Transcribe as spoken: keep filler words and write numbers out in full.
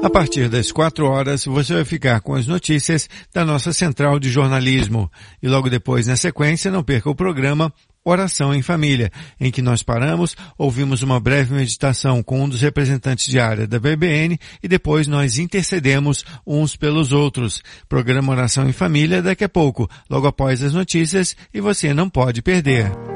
A partir das quatro horas, você vai ficar com as notícias da nossa central de jornalismo. E logo depois, na sequência, não perca o programa Oração em Família, em que nós paramos, ouvimos uma breve meditação com um dos representantes de área da B B N e depois nós intercedemos uns pelos outros. Programa Oração em Família daqui a pouco, logo após as notícias, e você não pode perder.